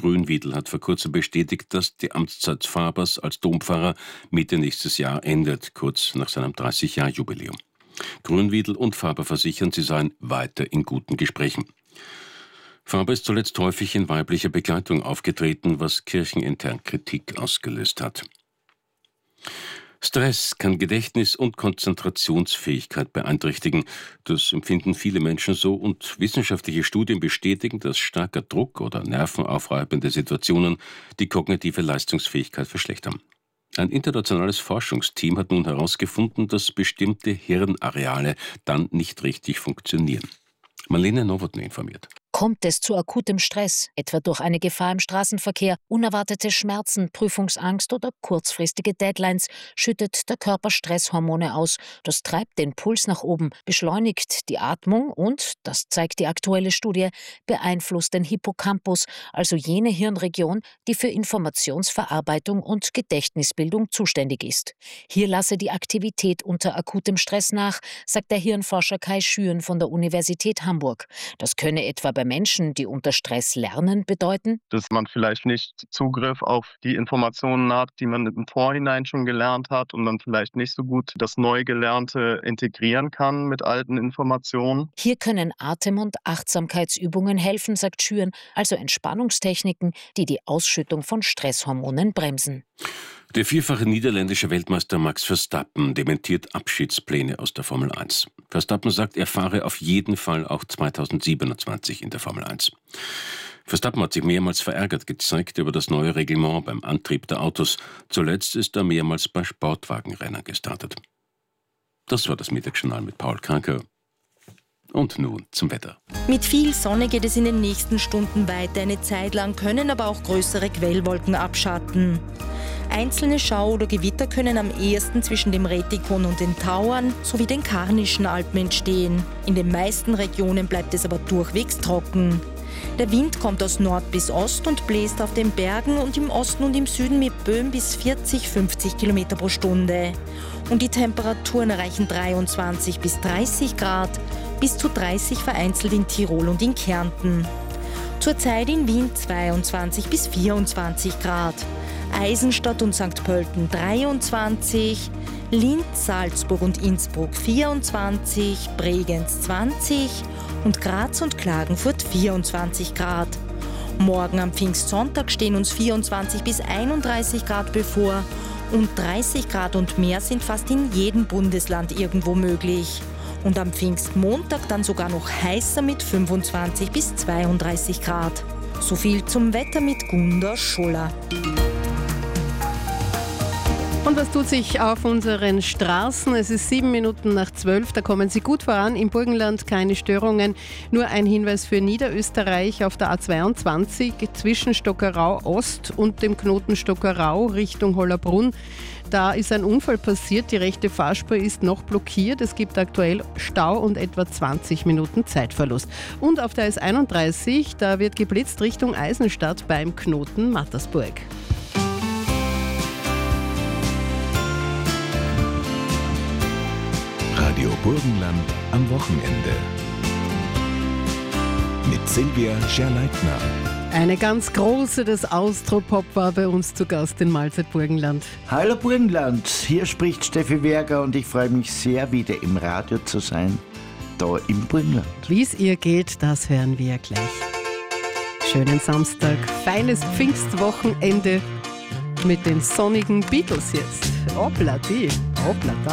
Grünwiedl hat vor kurzem bestätigt, dass die Amtszeit Fabers als Dompfarrer Mitte nächstes Jahr endet, kurz nach seinem 30-Jahr-Jubiläum. Grünwiedl und Faber versichern, sie seien weiter in guten Gesprächen. Faber ist zuletzt häufig in weiblicher Begleitung aufgetreten, was kirchenintern Kritik ausgelöst hat. Stress kann Gedächtnis und Konzentrationsfähigkeit beeinträchtigen. Das empfinden viele Menschen so und wissenschaftliche Studien bestätigen, dass starker Druck oder nervenaufreibende Situationen die kognitive Leistungsfähigkeit verschlechtern. Ein internationales Forschungsteam hat nun herausgefunden, dass bestimmte Hirnareale dann nicht richtig funktionieren. Marlene Nowotny informiert. Kommt es zu akutem Stress, etwa durch eine Gefahr im Straßenverkehr, unerwartete Schmerzen, Prüfungsangst oder kurzfristige Deadlines, schüttet der Körper Stresshormone aus. Das treibt den Puls nach oben, beschleunigt die Atmung und, das zeigt die aktuelle Studie, beeinflusst den Hippocampus, also jene Hirnregion, die für Informationsverarbeitung und Gedächtnisbildung zuständig ist. Hier lasse die Aktivität unter akutem Stress nach, sagt der Hirnforscher Kai Schüren von der Universität Hamburg. Das könne etwa bei Menschen, die unter Stress lernen, bedeuten, dass man vielleicht nicht Zugriff auf die Informationen hat, die man im Vorhinein schon gelernt hat und dann vielleicht nicht so gut das Neugelernte integrieren kann mit alten Informationen. Hier können Atem- und Achtsamkeitsübungen helfen, sagt Schüren, also Entspannungstechniken, die die Ausschüttung von Stresshormonen bremsen. Der vierfache niederländische Weltmeister Max Verstappen dementiert Abschiedspläne aus der Formel 1. Verstappen sagt, er fahre auf jeden Fall auch 2027 in der Formel 1. Verstappen hat sich mehrmals verärgert gezeigt über das neue Reglement beim Antrieb der Autos. Zuletzt ist er mehrmals bei Sportwagenrennen gestartet. Das war das Mittagsjournal mit Paul Kranker. Und nun zum Wetter. Mit viel Sonne geht es in den nächsten Stunden weiter. Eine Zeit lang können aber auch größere Quellwolken abschatten. Einzelne Schau- oder Gewitter können am ehesten zwischen dem Rätikon und den Tauern sowie den Karnischen Alpen entstehen. In den meisten Regionen bleibt es aber durchwegs trocken. Der Wind kommt aus Nord bis Ost und bläst auf den Bergen und im Osten und im Süden mit Böen bis 40-50 Kilometer pro Stunde. Und die Temperaturen erreichen 23 bis 30 Grad, bis zu 30 vereinzelt in Tirol und in Kärnten. Zurzeit in Wien 22 bis 24 Grad. Eisenstadt und St. Pölten 23, Linz, Salzburg und Innsbruck 24, Bregenz 20 und Graz und Klagenfurt 24 Grad. Morgen am Pfingstsonntag stehen uns 24 bis 31 Grad bevor und 30 Grad und mehr sind fast in jedem Bundesland irgendwo möglich. Und am Pfingstmontag dann sogar noch heißer mit 25 bis 32 Grad. So viel zum Wetter mit Gunda Scholler. Und was tut sich auf unseren Straßen? Es ist 7 Minuten nach 12, da kommen Sie gut voran. Im Burgenland keine Störungen. Nur ein Hinweis für Niederösterreich auf der A22 zwischen Stockerau Ost und dem Knoten Stockerau Richtung Hollerbrunn. Da ist ein Unfall passiert, die rechte Fahrspur ist noch blockiert. Es gibt aktuell Stau und etwa 20 Minuten Zeitverlust. Und auf der S31, da wird geblitzt Richtung Eisenstadt beim Knoten Mattersburg. Radio Burgenland am Wochenende. Mit Silvia Scherleitner. Eine ganz große des Austropop war bei uns zu Gast in Mahlzeit Burgenland. Hallo Burgenland, hier spricht Steffi Werger und ich freue mich sehr, wieder im Radio zu sein, da im Burgenland. Wie es ihr geht, das hören wir gleich. Schönen Samstag, feines Pfingstwochenende mit den sonnigen Beatles jetzt. Hoppla die, hoppla da.